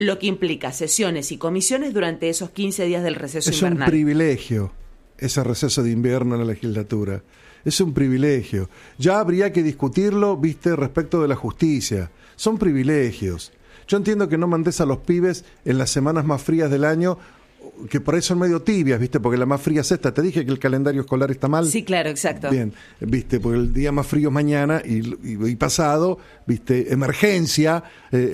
lo que implica sesiones y comisiones durante esos 15 días del receso invernal. Es un privilegio ese receso de invierno en la legislatura. Es un privilegio. Ya habría que discutirlo, respecto de la justicia. Son privilegios. Yo entiendo que no mandes a los pibes en las semanas más frías del año, que por ahí son medio tibias, porque la más fría es esta. Te dije que el calendario escolar está mal. Sí, claro, exacto. Bien, porque el día más frío es mañana y pasado, emergencia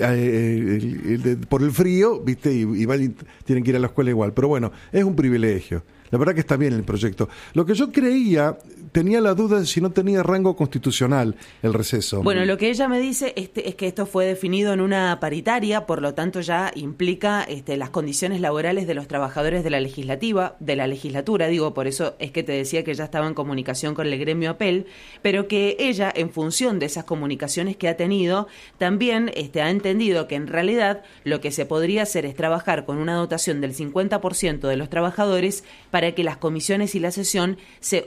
por el frío, y tienen que ir a la escuela igual. Pero bueno, es un privilegio. La verdad que está bien el proyecto. Lo que yo creía, tenía la duda de si no tenía rango constitucional el receso. Bueno, lo que ella me dice es que esto fue definido en una paritaria, por lo tanto ya implica las condiciones laborales de los trabajadores de la legislatura, por eso es que te decía que ya estaba en comunicación con el gremio APEL, pero que ella, en función de esas comunicaciones que ha tenido, también ha entendido que en realidad lo que se podría hacer es trabajar con una dotación del 50% de los trabajadores para que las comisiones y las sesiones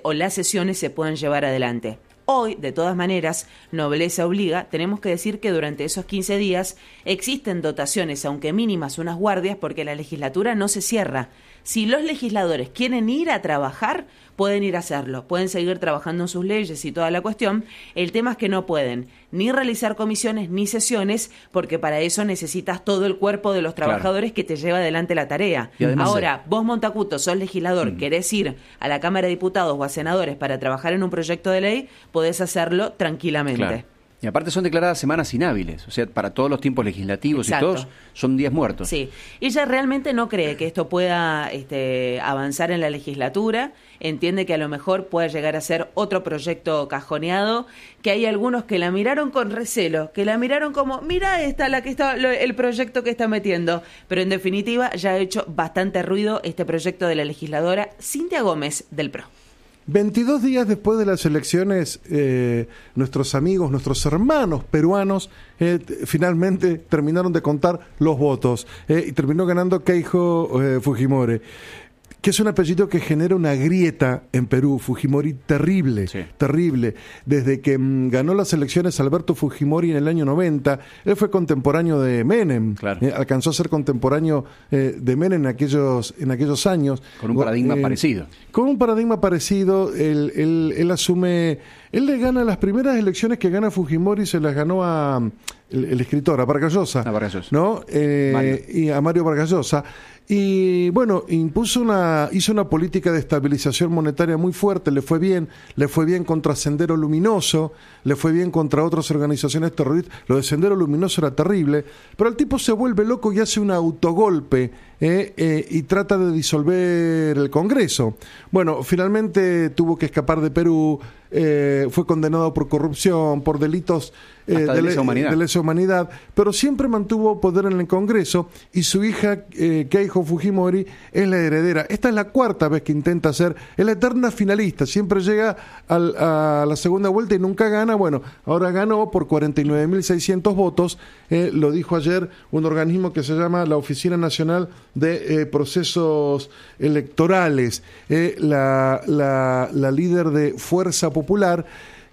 se puedan llevar adelante. Hoy, de todas maneras, nobleza obliga, tenemos que decir que durante esos 15 días existen dotaciones, aunque mínimas, unas guardias, porque la legislatura no se cierra. Si los legisladores quieren ir a trabajar, pueden ir a hacerlo, pueden seguir trabajando en sus leyes y toda la cuestión. El tema es que no pueden ni realizar comisiones ni sesiones, porque para eso necesitas todo el cuerpo de los trabajadores que te lleva adelante la tarea. Ahora, vos, Montacuto, sos legislador, querés ir a la Cámara de Diputados o a senadores para trabajar en un proyecto de ley, podés hacerlo tranquilamente. Claro. Y aparte son declaradas semanas inhábiles, o sea, para todos los tiempos legislativos. Exacto. Y todos son días muertos. Sí, ella realmente no cree que esto pueda avanzar en la legislatura, entiende que a lo mejor puede llegar a ser otro proyecto cajoneado, que hay algunos que la miraron con recelo, que la miraron como, mira el proyecto que está metiendo, pero en definitiva ya ha hecho bastante ruido este proyecto de la legisladora Cintia Gómez del PRO. 22 días después de las elecciones, nuestros amigos, nuestros hermanos peruanos, finalmente terminaron de contar los votos y terminó ganando Keiko Fujimori, que es un apellido que genera una grieta en Perú. Fujimori terrible, sí. Terrible. Desde que ganó las elecciones Alberto Fujimori en el año 90, él fue contemporáneo de Menem, claro. Alcanzó a ser contemporáneo de Menem en aquellos años. Con un paradigma parecido. Con un paradigma parecido, él asume, él le gana las primeras elecciones que gana Fujimori, se las ganó a el escritor, a Vargas Llosa, ¿no? Y a Mario Vargas Llosa. Y bueno, hizo una política de estabilización monetaria muy fuerte, le fue bien contra Sendero Luminoso, le fue bien contra otras organizaciones terroristas. Lo de Sendero Luminoso era terrible, pero el tipo se vuelve loco y hace un autogolpe y trata de disolver el Congreso. Bueno, finalmente tuvo que escapar de Perú, fue condenado por corrupción, por delitos de lesa humanidad, pero siempre mantuvo poder en el Congreso y su hija Keiko Fujimori es la heredera. Esta es la cuarta vez que intenta ser, es la eterna finalista, siempre llega a la segunda vuelta y nunca gana. Bueno, ahora ganó por 49.600 votos, lo dijo ayer un organismo que se llama la Oficina Nacional de Procesos Electorales, la líder de Fuerza Popular.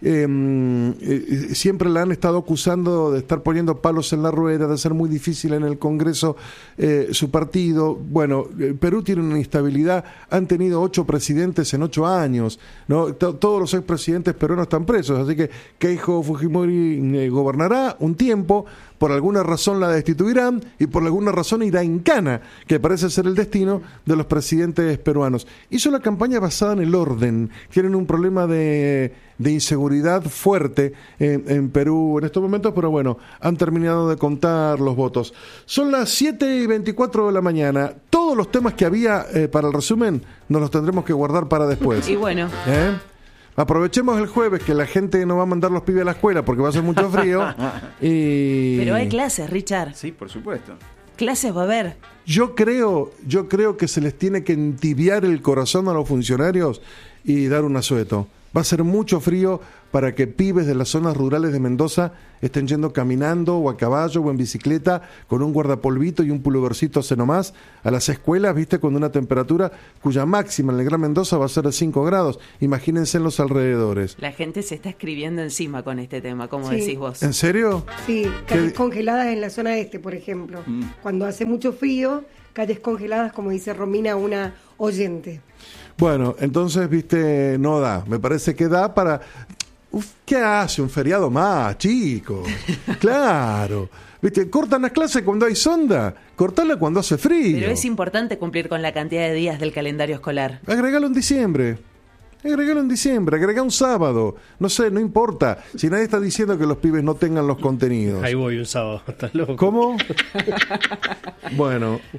Siempre la han estado acusando de estar poniendo palos en la rueda, de ser muy difícil en el Congreso su partido. Bueno, Perú tiene una instabilidad, han tenido 8 presidentes en 8 años, ¿no? Todos los expresidentes peruanos están presos, así que Keiko Fujimori gobernará un tiempo, por alguna razón la destituirán y por alguna razón irá en cana, que parece ser el destino de los presidentes peruanos. Hizo la campaña basada en el orden, tienen un problema de inseguridad fuerte en Perú en estos momentos, pero bueno, han terminado de contar los votos. Son las 7:24 de la mañana. Todos los temas que había para el resumen nos los tendremos que guardar para después. Y bueno. Aprovechemos el jueves, que la gente no va a mandar los pibes a la escuela porque va a ser mucho frío. Pero hay clases, Richard. Sí, por supuesto. Clases va a haber. Yo creo que se les tiene que entibiar el corazón a los funcionarios y dar un asueto. Va a ser mucho frío, para que pibes de las zonas rurales de Mendoza estén yendo caminando o a caballo o en bicicleta con un guardapolvito y un pulovercito hace nomás a las escuelas, viste, con una temperatura cuya máxima en el Gran Mendoza va a ser de 5 grados. Imagínense en los alrededores. La gente se está escribiendo encima con este tema, como decís vos. ¿En serio? Sí, calles congeladas en la zona este, por ejemplo. Cuando hace mucho frío, calles congeladas, como dice Romina, una oyente. Bueno, entonces, viste, no da. Me parece que da para... ¿Qué hace un feriado más, chicos? Claro. ¿Viste? Cortan las clases cuando hay sonda, cortarla cuando hace frío. Pero es importante cumplir con la cantidad de días del calendario escolar. Agregalo en diciembre. Agrega un sábado. No sé, no importa. Si nadie está diciendo que los pibes no tengan los contenidos. Ahí voy un sábado, estás loco. ¿Cómo? Bueno,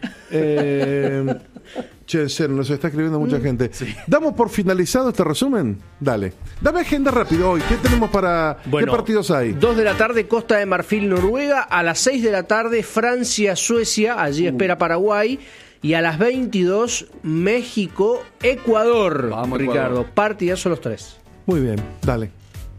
che, en serio, nos está escribiendo mucha gente. Sí. ¿Damos por finalizado este resumen? Dale. Dame agenda rápido hoy. ¿Qué tenemos para... Bueno, ¿qué partidos hay? 2 de la tarde, Costa de Marfil, Noruega. A las 6 de la tarde, Francia, Suecia. Allí espera Paraguay. Y a las 22, México, Ecuador. Vamos, Ricardo. Ecuador. Partidazo los 3. Muy bien, dale.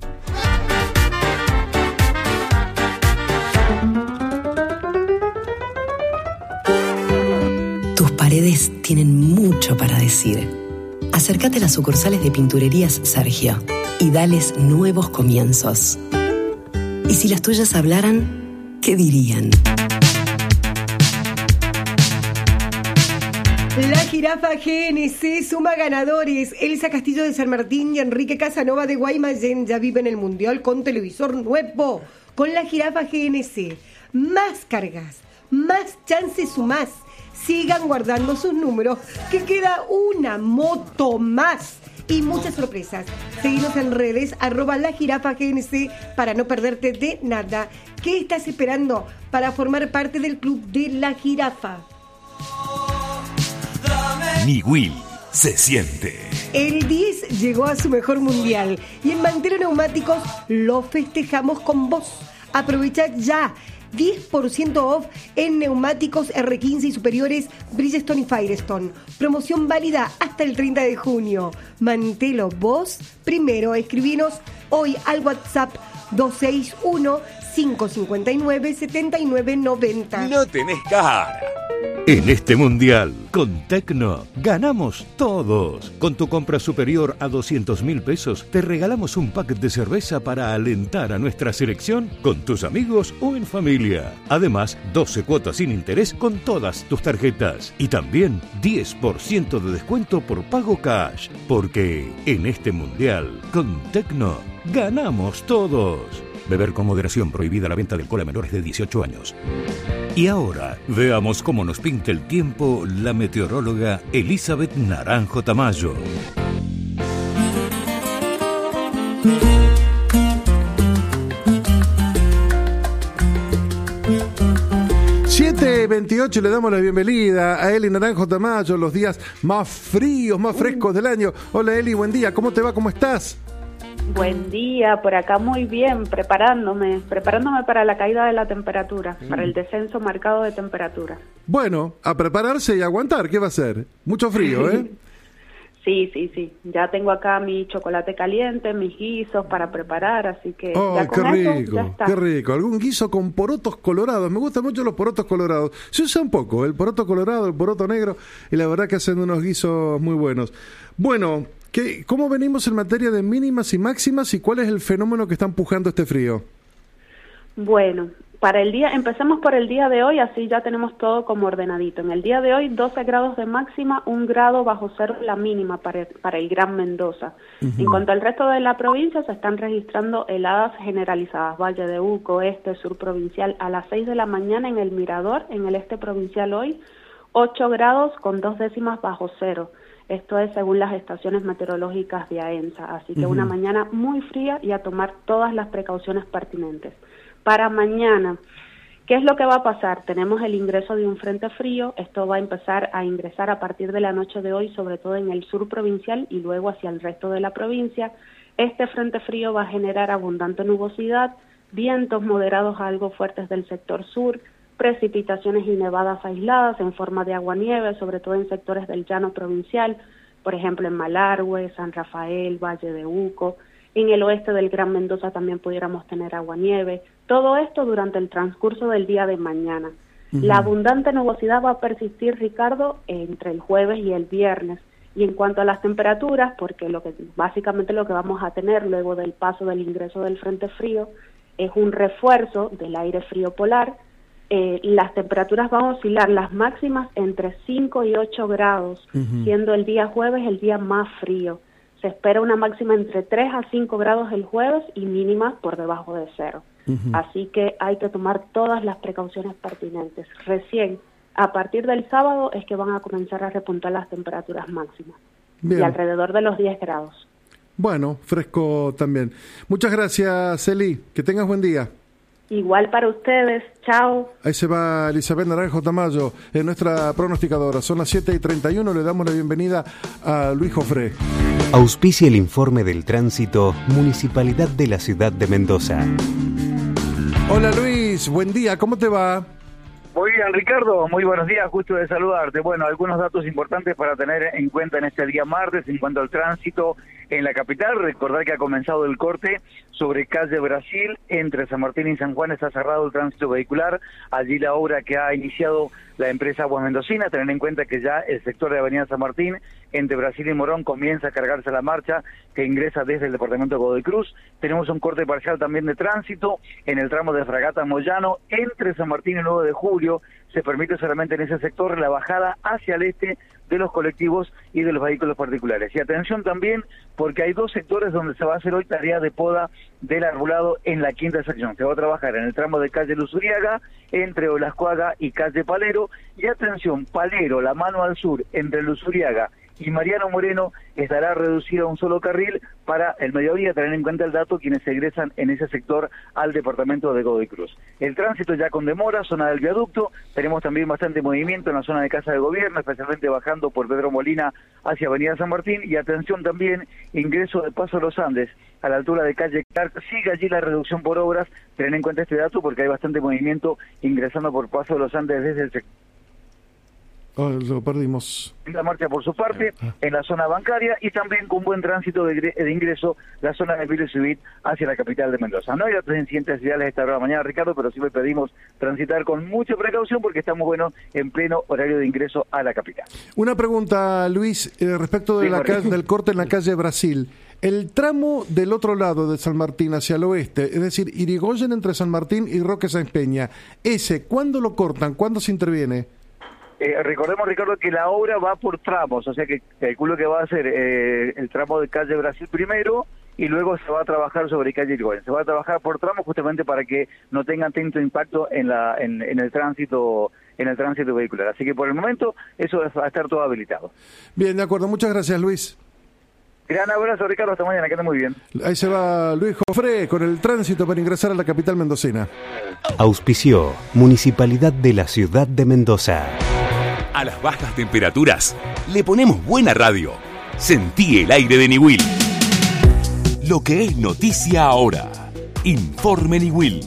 Tus paredes tienen mucho para decir. Acércate a las sucursales de Pinturerías Sergio y dales nuevos comienzos. Y si las tuyas hablaran, ¿qué dirían? La jirafa GNC suma ganadores. Elsa Castillo de San Martín y Enrique Casanova de Guaymallén ya viven el Mundial con televisor nuevo. Con la jirafa GNC, más cargas, más chances sumás. Sigan guardando sus números, que queda una moto más. Y muchas sorpresas. Seguinos en redes, @lajirafagnc para no perderte de nada. ¿Qué estás esperando para formar parte del club de La Jirafa? Niwil se siente. El 10 llegó a su mejor mundial y en Mantero Neumáticos lo festejamos con vos. Aprovecha ya 10% off en neumáticos R15 y superiores Bridgestone y Firestone. Promoción válida hasta el 30 de junio. Mantelo vos primero. Escribinos hoy al WhatsApp 261-559-7990. No tenés cara. En este mundial, con Tecno, ganamos todos. Con tu compra superior a 200.000 pesos, te regalamos un pack de cerveza para alentar a nuestra selección con tus amigos o en familia. Además, 12 cuotas sin interés con todas tus tarjetas. Y también 10% de descuento por pago cash. Porque en este mundial, con Tecno, ganamos todos. Beber con moderación, prohibida la venta de alcohol a menores de 18 años. Y ahora, veamos cómo nos pinta el tiempo la meteoróloga Elizabeth Naranjo Tamayo. ...7:28, le damos la bienvenida a Eli Naranjo Tamayo, los días más fríos, más frescos del año. Hola Eli, buen día, ¿cómo te va? ¿Cómo estás? Buen día, por acá muy bien, preparándome para la caída de la temperatura, para el descenso marcado de temperatura. Bueno, a prepararse y aguantar, ¿qué va a ser? Mucho frío, ¿eh? Sí, ya tengo acá mi chocolate caliente, mis guisos para preparar, así que ya con qué eso ya está. Qué rico, algún guiso con porotos colorados, me gustan mucho los porotos colorados, se usa un poco, el poroto colorado, el poroto negro, y la verdad que hacen unos guisos muy buenos. Bueno, ¿cómo venimos en materia de mínimas y máximas y cuál es el fenómeno que está empujando este frío? Bueno, empecemos por el día de hoy, así ya tenemos todo como ordenadito. En el día de hoy, 12 grados de máxima, 1 grado bajo cero la mínima para el Gran Mendoza. En cuanto al resto de la provincia, se están registrando heladas generalizadas. Valle de Uco, este, sur provincial, a las 6 de la mañana en el Mirador, en el este provincial hoy, 8 grados con 2 décimas bajo cero. Esto es según las estaciones meteorológicas de AENSA. Así que una mañana muy fría y a tomar todas las precauciones pertinentes. Para mañana, ¿qué es lo que va a pasar? Tenemos el ingreso de un frente frío. Esto va a empezar a ingresar a partir de la noche de hoy, sobre todo en el sur provincial y luego hacia el resto de la provincia. Este frente frío va a generar abundante nubosidad, vientos moderados a algo fuertes del sector sur, precipitaciones y nevadas aisladas en forma de aguanieve, sobre todo en sectores del llano provincial, por ejemplo en Malargüe, San Rafael, Valle de Uco. En el oeste del Gran Mendoza también pudiéramos tener aguanieve. Todo esto durante el transcurso del día de mañana. La abundante nubosidad va a persistir, Ricardo, entre el jueves y el viernes. Y en cuanto a las temperaturas, porque básicamente lo que vamos a tener luego del paso del ingreso del frente frío es un refuerzo del aire frío polar. Las temperaturas van a oscilar, las máximas entre 5 y 8 grados, siendo el día jueves el día más frío. Se espera una máxima entre 3 a 5 grados el jueves y mínimas por debajo de 0. Así que hay que tomar todas las precauciones pertinentes. Recién, a partir del sábado, es que van a comenzar a repuntar las temperaturas máximas. Bien. Y alrededor de los 10 grados. Bueno, fresco también. Muchas gracias, Eli. Que tengas buen día. Igual para ustedes. Chao. Ahí se va Elizabeth Naranjo Tamayo, nuestra pronosticadora. Son las 7:31. Le damos la bienvenida a Luis Jofré. Auspicia el informe del tránsito Municipalidad de la Ciudad de Mendoza. Hola Luis, buen día, ¿cómo te va? Muy bien, Ricardo, muy buenos días, gusto de saludarte. Bueno, algunos datos importantes para tener en cuenta en este día martes en cuanto al tránsito en la capital. Recordar que ha comenzado el corte sobre calle Brasil, entre San Martín y San Juan está cerrado el tránsito vehicular. Allí la obra que ha iniciado la empresa Aguas Mendocinas, tener en cuenta que ya el sector de Avenida San Martín, entre Brasil y Morón, comienza a cargarse la marcha que ingresa desde el departamento de Godoy Cruz. Tenemos un corte parcial también de tránsito en el tramo de Fragata Moyano, entre San Martín y 9 de Julio. Se permite solamente en ese sector la bajada hacia el este de los colectivos y de los vehículos particulares. Y atención también, porque hay dos sectores donde se va a hacer hoy tarea de poda del arbolado en la quinta sección. Se va a trabajar en el tramo de calle Luzuriaga, entre Olascuaga y calle Palero. Y atención, Palero, la mano al sur, entre Luzuriaga y Mariano Moreno, estará reducido a un solo carril para el mediodía, tener en cuenta el dato quienes egresan en ese sector al departamento de Godoy Cruz. El tránsito ya con demora, zona del viaducto, tenemos también bastante movimiento en la zona de Casa de Gobierno, especialmente bajando por Pedro Molina hacia Avenida San Martín, y atención también, ingreso de Paso de los Andes, a la altura de calle Clark, sigue allí la reducción por obras, tener en cuenta este dato porque hay bastante movimiento ingresando por Paso de los Andes desde el sector. Lo perdimos. La marcha por su parte en la zona bancaria y también con buen tránsito de ingreso la zona de Villa Subit hacia la capital de Mendoza. No hay otros incidentes viales a esta hora de la mañana, Ricardo, pero sí le pedimos transitar con mucha precaución porque estamos en pleno horario de ingreso a la capital. Una pregunta, Luis, respecto de del corte en la calle Brasil. El tramo del otro lado de San Martín hacia el oeste, es decir, Irigoyen entre San Martín y Roque Sáenz Peña, ese, ¿cuándo lo cortan? ¿Cuándo se interviene? Recordemos, Ricardo, que la obra va por tramos, o sea que calculo que va a ser el tramo de calle Brasil primero y luego se va a trabajar sobre calle Irigoyen. Se va a trabajar por tramos justamente para que no tengan tanto impacto en el tránsito vehicular. Así que por el momento eso va a estar todo habilitado. Bien, de acuerdo. Muchas gracias, Luis. Gran abrazo, Ricardo. Hasta mañana, que anda muy bien. Ahí se va Luis Jofré con el tránsito para ingresar a la capital mendocina. Auspició Municipalidad de la Ciudad de Mendoza. A las bajas temperaturas le ponemos buena radio. Sentí el aire de Niwil. Lo que es noticia ahora. Informe Niwil.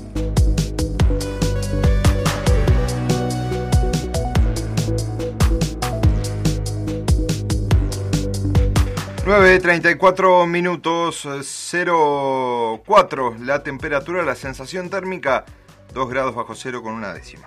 (9:34 0,4 la temperatura, la sensación térmica 2 grados bajo cero con una décima.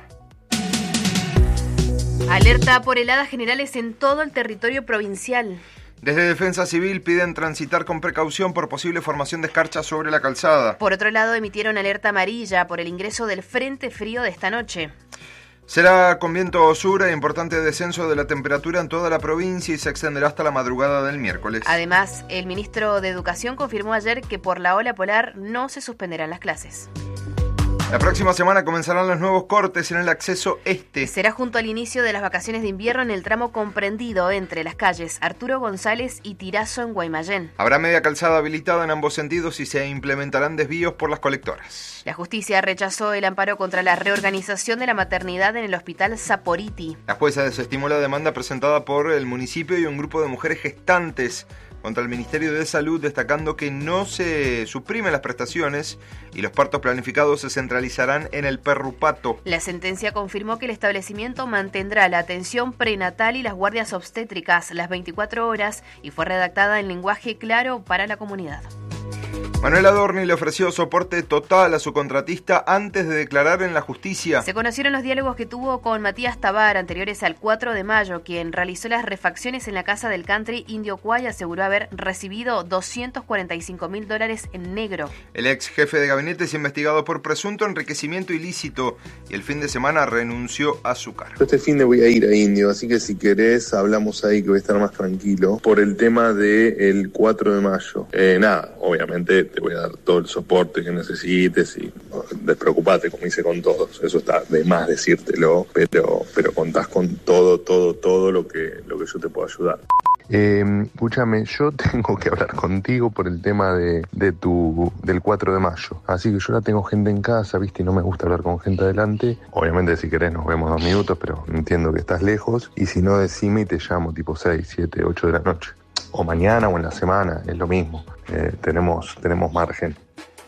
Alerta por heladas generales en todo el territorio provincial. Desde Defensa Civil piden transitar con precaución por posible formación de escarcha sobre la calzada. Por otro lado, emitieron alerta amarilla por el ingreso del frente frío de esta noche. Será con viento sur e importante descenso de la temperatura en toda la provincia y se extenderá hasta la madrugada del miércoles. Además, el ministro de Educación confirmó ayer que por la ola polar no se suspenderán las clases. La próxima semana comenzarán los nuevos cortes en el acceso este. Será junto al inicio de las vacaciones de invierno en el tramo comprendido entre las calles Arturo González y Tirazo en Guaymallén. Habrá media calzada habilitada en ambos sentidos y se implementarán desvíos por las colectoras. La justicia rechazó el amparo contra la reorganización de la maternidad en el hospital Saporiti. La jueza desestimó la demanda presentada por el municipio y un grupo de mujeres gestantes contra el Ministerio de Salud, destacando que no se suprimen las prestaciones y los partos planificados se centralizarán en el perrupato. La sentencia confirmó que el establecimiento mantendrá la atención prenatal y las guardias obstétricas las 24 horas y fue redactada en lenguaje claro para la comunidad. Manuel Adorni le ofreció soporte total a su contratista antes de declarar en la justicia. Se conocieron los diálogos que tuvo con Matías Tabar anteriores al 4 de mayo, quien realizó las refacciones en la casa del country Indio Quay, aseguró haber recibido $245.000 en negro. El ex jefe de gabinete es investigado por presunto enriquecimiento ilícito y el fin de semana renunció a su cargo. Este fin de voy a ir a Indio, así que si querés hablamos ahí que voy a estar más tranquilo por el tema del 4 de mayo. Nada, obviamente te voy a dar todo el soporte que necesites y despreocupate, como hice con todos. Eso está de más decírtelo, pero contás con todo lo que yo te puedo ayudar. Escúchame, yo tengo que hablar contigo por el tema del 4 de mayo. Así que yo ya tengo gente en casa, ¿viste? Y no me gusta hablar con gente adelante. Obviamente, si querés, nos vemos 2 minutos, pero entiendo que estás lejos. Y si no, decime y te llamo tipo 6, 7, 8 de la noche. O mañana o en la semana, es lo mismo. Tenemos margen.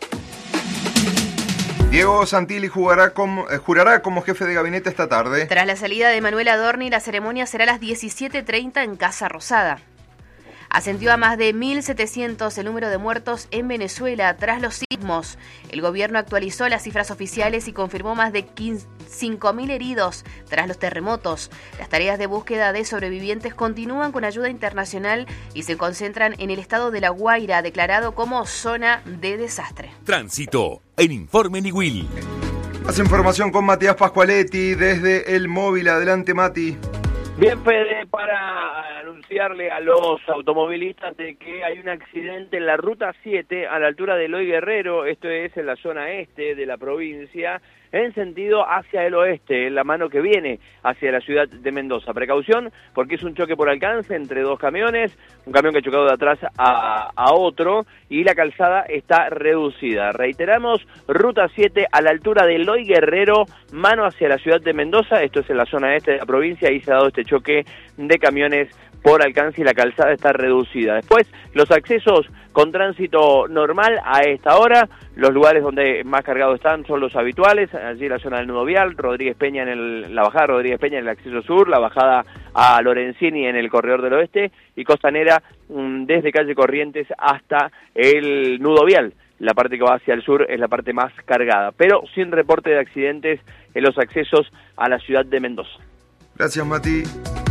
Diego Santilli jurará como jefe de gabinete esta tarde. Tras la salida de Manuel Adorni, la ceremonia será a las 17:30 en Casa Rosada. Ascendió a más de 1.700 el número de muertos en Venezuela tras los sismos. El gobierno actualizó las cifras oficiales y confirmó más de 5.000 heridos tras los terremotos. Las tareas de búsqueda de sobrevivientes continúan con ayuda internacional y se concentran en el estado de La Guaira, declarado como zona de desastre. Tránsito en Informe Niwil. Más información con Matías Pascualetti desde El Móvil. Adelante, Mati. Bien, Fede, para anunciarle a los automovilistas de que hay un accidente en la Ruta 7 a la altura de Eloy Guerrero, esto es en la zona este de la provincia, en sentido hacia el oeste, en la mano que viene hacia la ciudad de Mendoza. Precaución, porque es un choque por alcance entre 2 camiones, un camión que ha chocado de atrás a otro, y la calzada está reducida. Reiteramos, Ruta 7 a la altura de Eloy Guerrero, mano hacia la ciudad de Mendoza, esto es en la zona este de la provincia, ahí se ha dado este choque de camiones por alcance y la calzada está reducida. Después, los accesos con tránsito normal a esta hora, los lugares donde más cargados están son los habituales, allí la zona del nudo vial, Rodríguez Peña la bajada de Rodríguez Peña en el acceso sur, la bajada a Lorenzini en el corredor del oeste y Costanera desde calle Corrientes hasta el nudo vial. La parte que va hacia el sur es la parte más cargada, pero sin reporte de accidentes en los accesos a la ciudad de Mendoza. Gracias, Mati.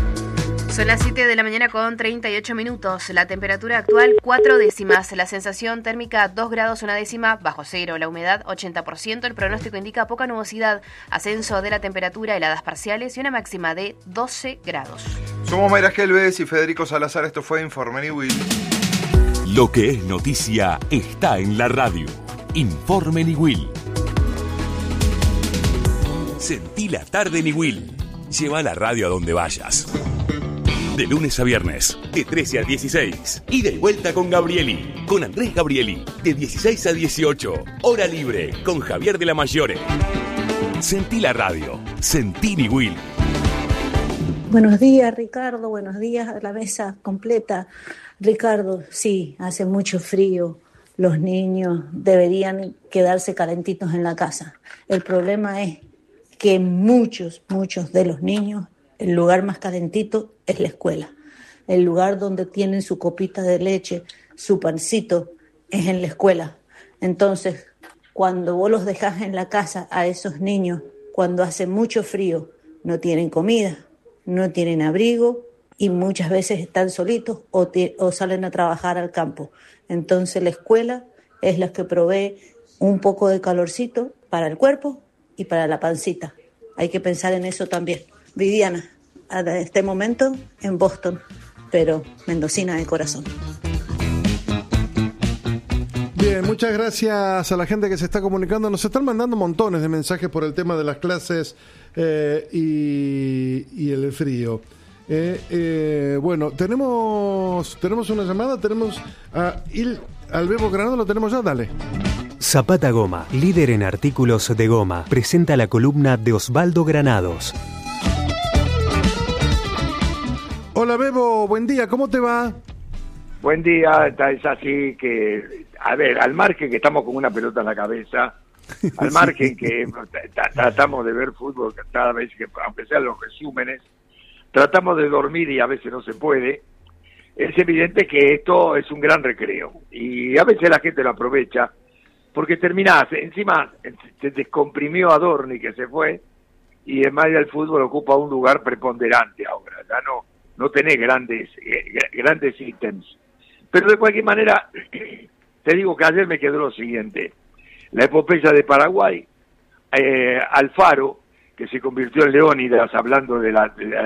Son las 7 de la mañana con 38 minutos. La temperatura actual 4 décimas. La sensación térmica 2 grados 1 décima bajo cero. La humedad 80%. El pronóstico indica poca nubosidad, ascenso de la temperatura, heladas parciales y una máxima de 12 grados. Somos Mayra Gelbes y Federico Salazar. Esto fue Informe Niwil. Lo que es noticia está en la radio. Informe Niwil. Sentí la tarde Niwil. Lleva la radio a donde vayas. De lunes a viernes, de 13 a 16. Ida y vuelta con Gabrieli, con Andrés Gabrieli, de 16 a 18. Hora libre, con Javier de la Mayore. Sentí la radio, sentí Niwil. Buenos días, Ricardo, buenos días a la mesa completa. Ricardo, sí, hace mucho frío. Los niños deberían quedarse calentitos en la casa. El problema es que muchos de los niños, el lugar más calentito es la escuela. El lugar donde tienen su copita de leche, su pancito, es en la escuela. Entonces, cuando vos los dejás en la casa a esos niños, cuando hace mucho frío, no tienen comida, no tienen abrigo y muchas veces están solitos o salen a trabajar al campo. Entonces, la escuela es la que provee un poco de calorcito para el cuerpo y para la pancita. Hay que pensar en eso también. Viviana, a este momento en Boston, pero mendocina de corazón. Bien, muchas gracias a la gente que se está comunicando. Nos están mandando montones de mensajes por el tema de las clases y el frío. Bueno, tenemos una llamada, tenemos al Bebo Granado, lo tenemos ya, dale. Zapata Goma, líder en artículos de goma, presenta la columna de Osvaldo Granados. Hola Bebo, buen día, ¿cómo te va? Buen día, es así que, a ver, al margen que estamos con una pelota en la cabeza, al margen que tratamos de ver fútbol cada vez que, aunque sean los resúmenes, tratamos de dormir y a veces no se puede, es evidente que esto es un gran recreo. Y a veces la gente lo aprovecha, porque terminás, encima se descomprimió a Dorni, que se fue, y el Madrid del fútbol ocupa un lugar preponderante ahora. Ya no tenés grandes ítems. Pero de cualquier manera, te digo que ayer me quedó lo siguiente. La epopeya de Paraguay, Alfaro, que se convirtió en Leónidas, hablando de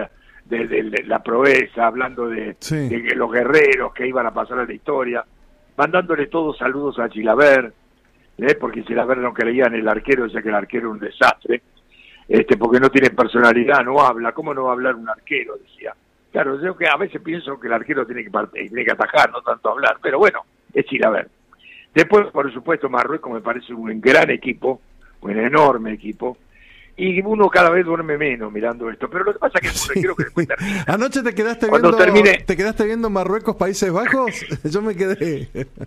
la proeza, hablando de los guerreros que iban a pasar a la historia, mandándole todos saludos a Chilaver, porque Chilaver no creía en el arquero, decía que el arquero era un desastre, porque no tiene personalidad, no habla. ¿Cómo no va a hablar un arquero?, decía. Claro, yo que a veces pienso que el arquero tiene que atajar, no tanto hablar, pero bueno, es Chilaver. Después, por supuesto, Marruecos me parece un gran equipo, un enorme equipo, y uno cada vez duerme menos mirando esto. Pero lo que pasa es que quiero que después termine. ¿Anoche te quedaste viendo Marruecos, Países Bajos? Yo me quedé.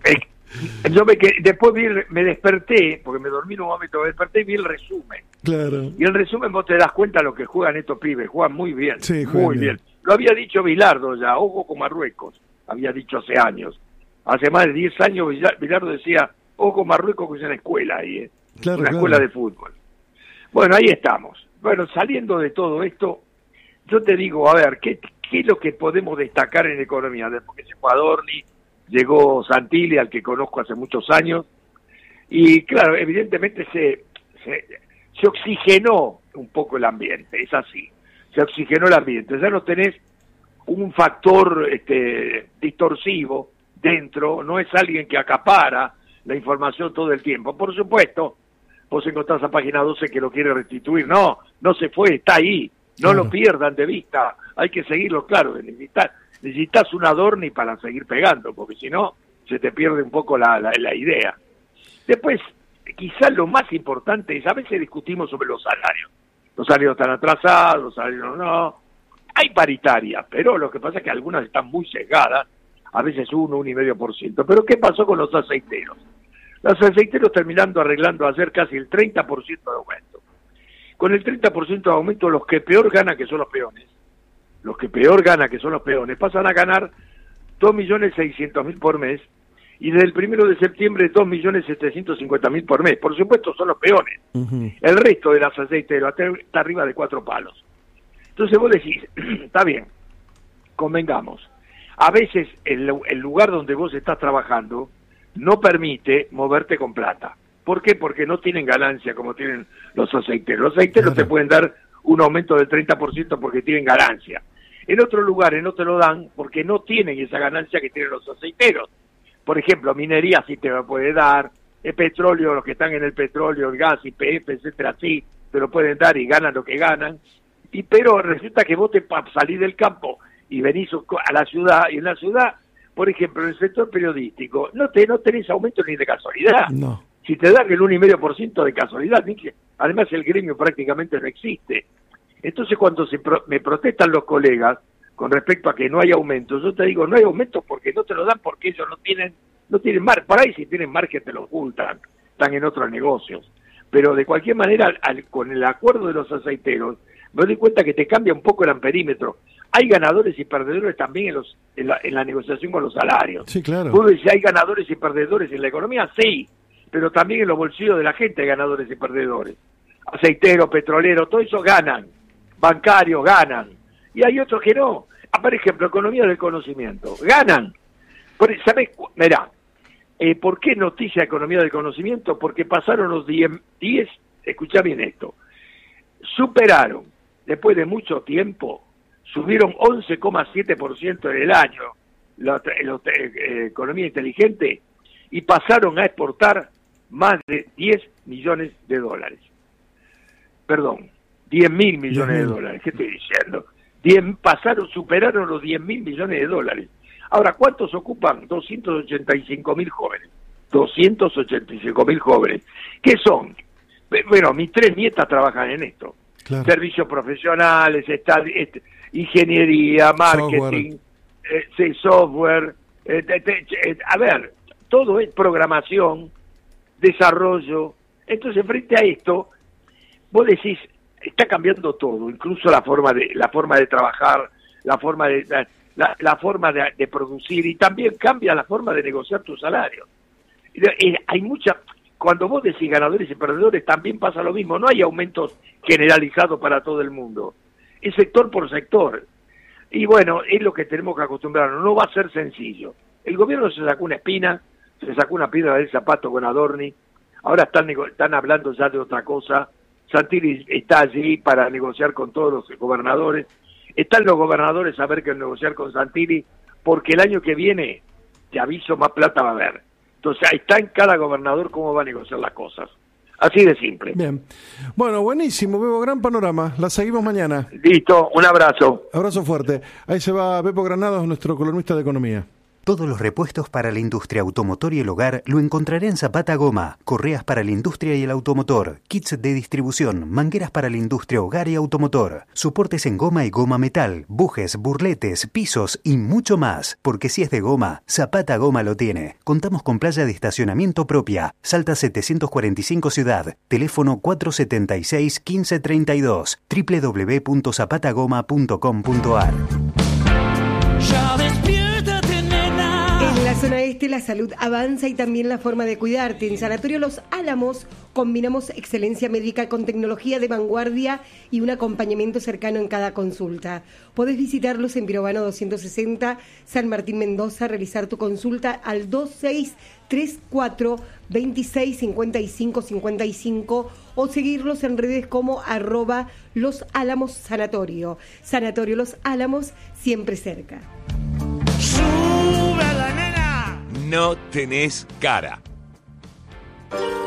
Después me desperté, porque me dormí en un momento, me desperté y vi el resumen. Claro. Y el resumen vos te das cuenta de lo que juegan estos pibes, juegan muy bien, sí, muy bien. Lo había dicho Bilardo ya, ojo con Marruecos, había dicho hace años. Hace más de 10 años Bilardo decía, ojo Marruecos, que es una escuela ahí, una escuela de fútbol. Bueno, ahí estamos. Bueno, saliendo de todo esto, yo te digo, a ver, ¿qué es lo que podemos destacar en economía? Porque se fue Adorni, llegó Santilli, al que conozco hace muchos años, y claro, evidentemente se oxigenó un poco el ambiente, es así, se oxigenó el ambiente, ya no tenés un factor distorsivo dentro, no es alguien que acapara la información todo el tiempo. Por supuesto, vos encontrás a página 12 que lo quiere restituir, no se fue, está ahí, no lo pierdan de vista, hay que seguirlo, claro, necesitas un Adorni para seguir pegando, porque si no, se te pierde un poco la idea. Después, quizás lo más importante es, a veces discutimos sobre los salarios. Los salarios están atrasados, los salarios no. Hay paritaria, pero lo que pasa es que algunas están muy sesgadas, a veces 1,5%. Pero ¿qué pasó con los aceiteros? Los aceiteros terminando arreglando ayer casi el 30% de aumento. Con el 30% de aumento, los que peor ganan, que son los peones, pasan a ganar 2.600.000 por mes, y desde el 1 de septiembre 2.750.000 por mes. Por supuesto son los peones. El resto de las aceiteros está arriba de 4 palos. Entonces vos decís, está bien, convengamos, a veces el lugar donde vos estás trabajando no permite moverte con plata. ¿Por qué? Porque no tienen ganancia como tienen los aceiteros. Los aceiteros te pueden dar un aumento del 30% porque tienen ganancia. En otros lugares no te lo dan porque no tienen esa ganancia que tienen los aceiteros. Por ejemplo, minería sí te lo puede dar, el petróleo, los que están en el petróleo, el gas, YPF, etcétera, sí, te lo pueden dar y ganan lo que ganan. Pero resulta que vos te salís del campo y venís a la ciudad, y en la ciudad, por ejemplo, en el sector periodístico, no tenés aumento ni de casualidad. No. Si te dan el 1,5% de casualidad, además el gremio prácticamente no existe. Entonces cuando me protestan los colegas con respecto a que no hay aumento, yo te digo, no hay aumento porque no te lo dan, porque ellos no tienen margen. Por ahí si tienen margen te lo ocultan, están en otros negocios. Pero de cualquier manera, con el acuerdo de los aceiteros, me doy cuenta que te cambia un poco el amperímetro. Hay ganadores y perdedores también en la negociación con los salarios. Sí, claro. ¿Puedo decir hay ganadores y perdedores en la economía? Sí, pero también en los bolsillos de la gente hay ganadores y perdedores. Aceiteros, petroleros, todo eso ganan. Bancarios ganan. Y hay otros que no. Por ejemplo, economía del conocimiento. Ganan. ¿Sabes? Mirá, ¿por qué noticia economía del conocimiento? Porque pasaron los 10, escuchá bien esto, superaron, después de mucho tiempo, subieron 11,7% en el año la economía inteligente y pasaron a exportar más de 10 millones de dólares. Perdón, 10.000 millones de dólares. ¿Qué estoy diciendo? Superaron los 10.000 millones de dólares. Ahora, ¿cuántos ocupan? 285.000 jóvenes. 285.000 jóvenes. ¿Qué son? Bueno, mis 3 nietas trabajan en esto. Claro. Servicios profesionales, ingeniería, marketing, software. A ver, todo es programación, desarrollo. Entonces, frente a esto, vos decís, está cambiando todo, incluso la forma de trabajar, la forma de la forma de producir y también cambia la forma de negociar tu salario. Hay mucha... Cuando vos decís ganadores y perdedores, también pasa lo mismo. No hay aumentos generalizados para todo el mundo. Es sector por sector. Y bueno, es lo que tenemos que acostumbrarnos. No va a ser sencillo. El gobierno se sacó una espina, se sacó una piedra del zapato con Adorni. Ahora están hablando ya de otra cosa. Santilli está allí para negociar con todos los gobernadores. Están los gobernadores a ver qué negociar con Santilli, porque el año que viene, te aviso, más plata va a haber. Entonces, ahí está en cada gobernador cómo va a negociar las cosas. Así de simple. Bien. Bueno, buenísimo, Bebo, gran panorama. La seguimos mañana. Listo, un abrazo. Abrazo fuerte. Ahí se va Bebo Granados, nuestro columnista de economía. Todos los repuestos para la industria automotor y el hogar lo encontraré en Zapata Goma. Correas para la industria y el automotor, kits de distribución, mangueras para la industria, hogar y automotor, soportes en goma y goma metal, bujes, burletes, pisos y mucho más. Porque si es de goma, Zapata Goma lo tiene. Contamos con playa de estacionamiento propia. Salta 745 Ciudad. Teléfono 476-1532. www.zapatagoma.com.ar. En la zona este la salud avanza y también la forma de cuidarte. En Sanatorio Los Álamos combinamos excelencia médica con tecnología de vanguardia y un acompañamiento cercano en cada consulta. Podés visitarlos en Pirovano 260, San Martín, Mendoza, realizar tu consulta al 2634 265555 o seguirlos en redes como @Los Álamos Sanatorio. Sanatorio Los Álamos, siempre cerca. No tenés cara.